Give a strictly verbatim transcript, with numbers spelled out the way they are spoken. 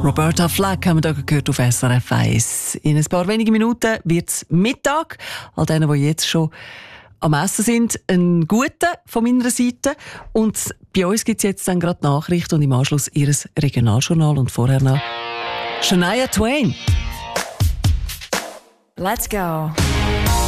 Roberta Flack haben wir hier gehört auf S R F eins. In ein paar wenigen Minuten wird es Mittag. All denen, die jetzt schon am Essen sind, einen guten von meiner Seite. Und bei uns gibt es jetzt dann gerade Nachrichten und im Anschluss Ihres Regionaljournal und vorher noch Shania Twain. Let's go.